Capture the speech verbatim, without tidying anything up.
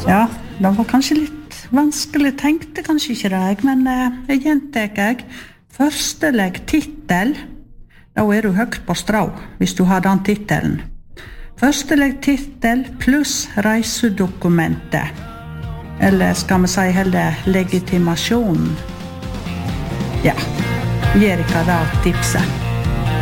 Ja, det var kanskje litt vanskelig, tenkte kanskje ikke det, men eh, jeg gjentek jeg. Førsteleg titel, da er du høgt på strå, hvis du har den titelen. Førsteleg titel pluss reisedokumentet. Eller skal vi si heller legitimasjon? Ja, Erika da tipset.